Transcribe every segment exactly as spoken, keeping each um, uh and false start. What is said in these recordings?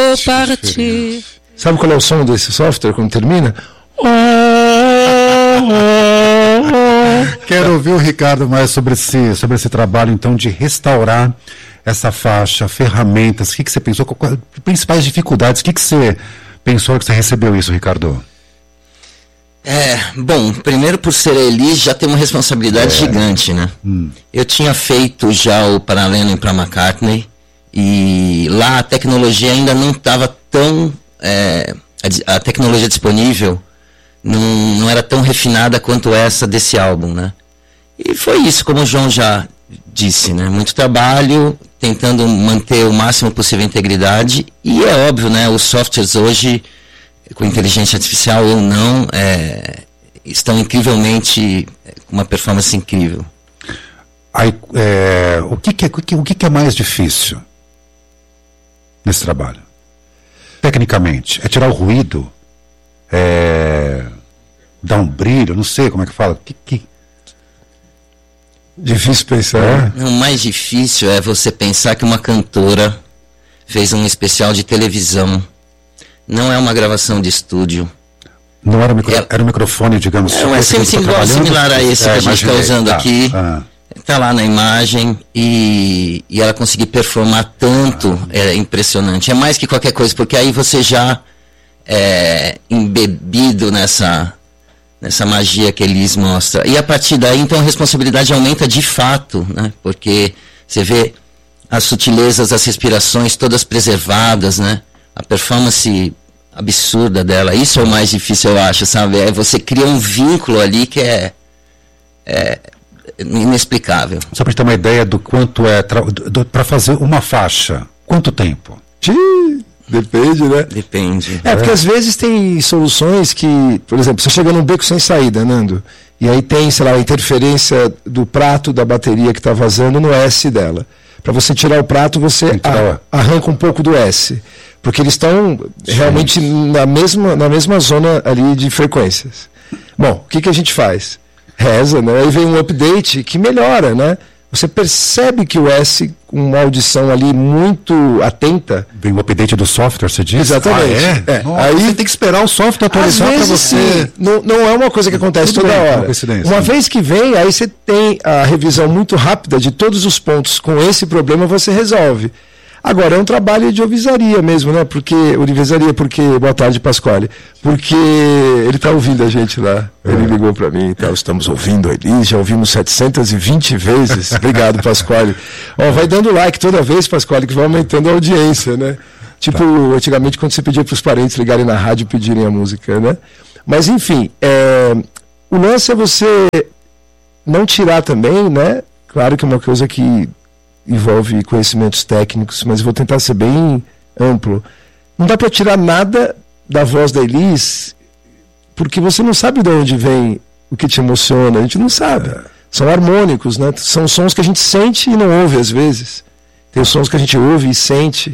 partir. Sabe qual é o som desse software quando termina? Quero ouvir o Ricardo mais sobre esse, sobre esse trabalho, então, de restaurar essa faixa, ferramentas. O que, que você pensou? Quais as principais dificuldades? O que, que você pensou que você recebeu isso, Ricardo? É, bom, primeiro por ser a Elis já tem uma responsabilidade é. gigante, né? Hum. Eu tinha feito já o Paralelo para McCartney e lá a tecnologia ainda não estava tão... É, a, a tecnologia disponível não, não era tão refinada quanto essa desse álbum, né? E foi isso, como o João já disse, né? Muito trabalho, tentando manter o máximo possível a integridade e é óbvio, né? Os softwares hoje, com inteligência artificial ou não, é, estão incrivelmente, com uma performance incrível. Aí, é, o que, que, é, o que, que é mais difícil nesse trabalho? Tecnicamente, é tirar o ruído, é dar um brilho, não sei como é que fala. Que, que... Difícil pensar. É. O mais difícil é você pensar que uma cantora fez um especial de televisão. Não é uma gravação de estúdio. Não era, micro... é... era um microfone, digamos. Não, é sempre igual, similar a esse é, que a gente está usando tá. aqui. Ah. Está lá na imagem e, e ela conseguir performar tanto ah. é impressionante. É mais que qualquer coisa, porque aí você já é embebido nessa, nessa magia que eles mostram. E a partir daí, então, a responsabilidade aumenta de fato, né? Porque você vê as sutilezas, as respirações todas preservadas, né? A performance absurda dela. Isso é o mais difícil, eu acho, sabe? É você cria um vínculo ali que é... é inexplicável. Só para ter uma ideia do quanto é para fazer uma faixa, quanto tempo? Sim, depende, né? Depende. É, porque às vezes tem soluções que, por exemplo, você chega num beco sem saída, Nando, e aí tem, sei lá, a interferência do prato da bateria que está vazando no S dela. Para você tirar o prato, você a, arranca um pouco do S, porque eles estão realmente na mesma, na mesma zona ali de frequências. Bom, o que, que a gente faz? Reza, né? Aí vem um update que melhora, né? Você percebe que o S, com uma audição ali muito atenta... Vem um update do software, você diz? Exatamente. Ah, é? É. Nossa, aí você tem que esperar o software atualizar para você... Sim, não, não é uma coisa que acontece Tudo toda bem, hora. Uma vez que vem, aí você tem a revisão muito rápida de todos os pontos. Com esse problema você resolve. Agora, é um trabalho de ouvisaria mesmo, né? Porque, ouvisaria, porque, boa tarde, Pasquale, porque ele está ouvindo a gente lá, ele ligou para mim e tal, estamos ouvindo a Elis, já ouvimos setecentas e vinte vezes, obrigado, Pasquale. Ó, vai dando like toda vez, Pasquale, que vai aumentando a audiência, né? Tipo, tá. Antigamente, quando você pedia para os parentes ligarem na rádio e pedirem a música, né? Mas, enfim, é, o lance é você não tirar também, né? Claro que é uma coisa que envolve conhecimentos técnicos, mas eu vou tentar ser bem amplo. Não dá para tirar nada da voz da Elis, porque você não sabe de onde vem o que te emociona, a gente não sabe. São harmônicos, né? São sons que a gente sente e não ouve às vezes. Tem os sons que a gente ouve e sente.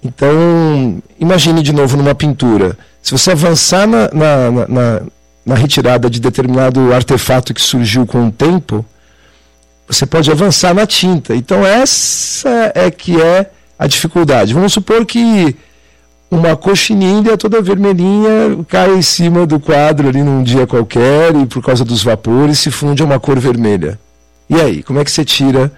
Então, imagine de novo numa pintura. Se você avançar na, na, na, na retirada de determinado artefato que surgiu com o tempo, você pode avançar na tinta. Então essa é que é a dificuldade. Vamos supor que uma coxinilha toda vermelhinha cai em cima do quadro ali num dia qualquer e por causa dos vapores se funde a uma cor vermelha. E aí, como é que você tira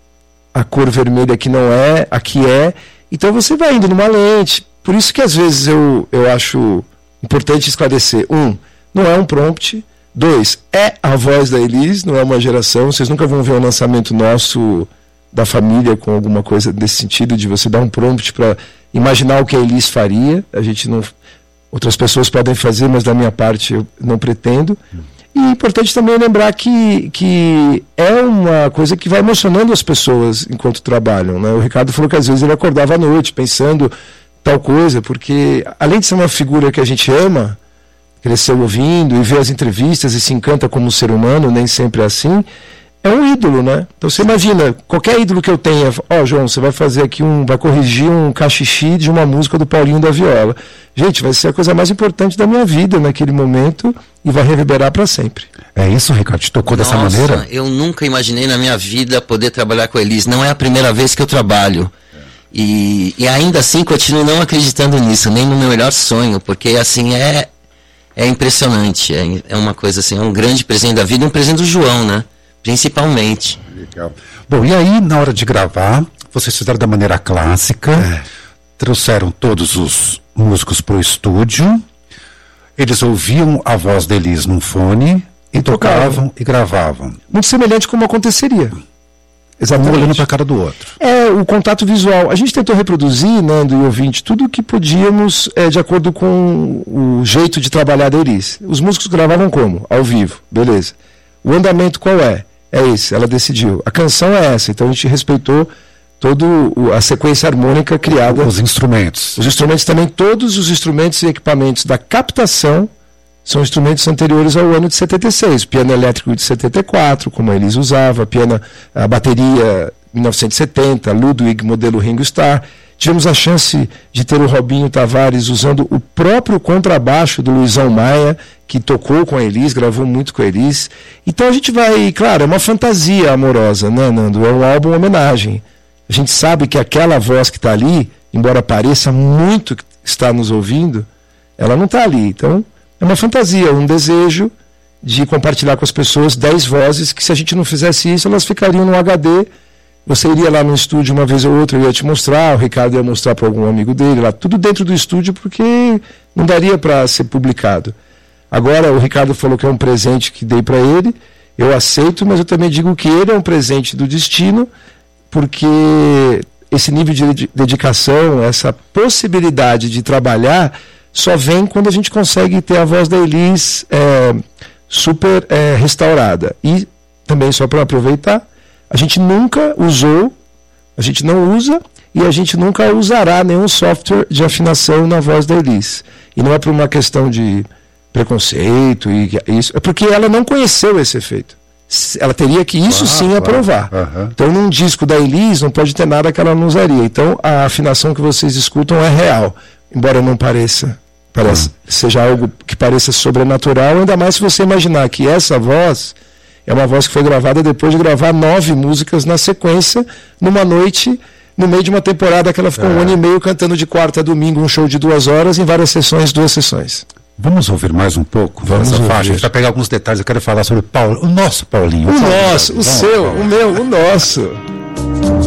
a cor vermelha que não é, a que é? Então você vai indo numa lente. Por isso que às vezes eu, eu acho importante esclarecer. Um, não é um prompt. Dois, é a voz da Elis, não é uma geração. Vocês nunca vão ver um lançamento nosso da família com alguma coisa desse sentido, de você dar um prompt para imaginar o que a Elis faria. A gente não... Outras pessoas podem fazer, mas da minha parte eu não pretendo. E é importante também lembrar que, que é uma coisa que vai emocionando as pessoas enquanto trabalham, né? O Ricardo falou que às vezes ele acordava à noite pensando tal coisa, porque além de ser uma figura que a gente ama, cresceu ouvindo e vê as entrevistas e se encanta como ser humano, nem sempre é assim, é um ídolo, né? Então você imagina, qualquer ídolo que eu tenha, ó, oh, João, você vai fazer aqui um, vai corrigir um cachixi de uma música do Paulinho da Viola. Gente, vai ser a coisa mais importante da minha vida naquele momento e vai reverberar para sempre. É isso, Ricardo? Te tocou Nossa, dessa maneira? Eu nunca imaginei na minha vida poder trabalhar com a Elis. Não é a primeira vez que eu trabalho. E, e ainda assim continuo não acreditando nisso, nem no meu melhor sonho, porque assim é, é impressionante, é, é uma coisa assim, é um grande presente da vida, um presente do João, né? Principalmente. Legal. Bom, e aí na hora de gravar, vocês fizeram da maneira clássica, é. trouxeram todos os músicos para o estúdio, eles ouviam a voz da Elis num fone e, e tocavam, tocavam e gravavam. Muito semelhante como aconteceria. Exatamente. Um olhando para a cara do outro. É, o contato visual. A gente tentou reproduzir, Nando e ouvinte, tudo o que podíamos é, de acordo com o jeito de trabalhar da Elis. Os músicos gravavam como? Ao vivo, beleza. O andamento qual é? É esse, ela decidiu. A canção é essa, então a gente respeitou toda a sequência harmônica criada. Os instrumentos. Os instrumentos também, todos os instrumentos e equipamentos da captação são instrumentos anteriores ao ano de setenta e seis. Piano elétrico de setenta e quatro, como a Elis usava, piano, a bateria mil novecentos e setenta, Ludwig, modelo Ringo Starr. Tivemos a chance de ter o Robinho Tavares usando o próprio contrabaixo do Luizão Maia, que tocou com a Elis, gravou muito com a Elis. Então a gente vai, claro, é uma fantasia amorosa, né, Nando? É um álbum homenagem. A gente sabe que aquela voz que está ali, embora pareça muito que está nos ouvindo, ela não está ali. Então é uma fantasia, um desejo de compartilhar com as pessoas dez vozes que, se a gente não fizesse isso, elas ficariam no H D. Você iria lá no estúdio uma vez ou outra, eu ia te mostrar, o Ricardo ia mostrar para algum amigo dele, lá tudo dentro do estúdio, porque não daria para ser publicado. Agora, o Ricardo falou que é um presente que dei para ele, eu aceito, mas eu também digo que ele é um presente do destino, porque esse nível de dedicação, essa possibilidade de trabalhar, só vem quando a gente consegue ter a voz da Elis é, super é, restaurada. E também, só para aproveitar, a gente nunca usou, a gente não usa e a gente nunca usará nenhum software de afinação na voz da Elis. E não é por uma questão de preconceito, e isso, é porque ela não conheceu esse efeito. Ela teria que isso ah, sim aprovar. Ah, uh-huh. Então, num disco da Elis não pode ter nada que ela não usaria. Então, a afinação que vocês escutam é real, embora não pareça. Parece, seja algo que pareça sobrenatural, ainda mais se você imaginar que essa voz é uma voz que foi gravada depois de gravar nove músicas na sequência, numa noite, no meio de uma temporada que ela ficou é. um ano e meio cantando de quarta a domingo, um show de duas horas, em várias sessões, duas sessões. Vamos ouvir mais um pouco Vamos dessa ouvir. faixa? A gente vai pegar alguns detalhes, eu quero falar sobre o Paulo, o nosso Paulinho. O, o nosso, o Vamos, seu, Paulo. o meu, o nosso.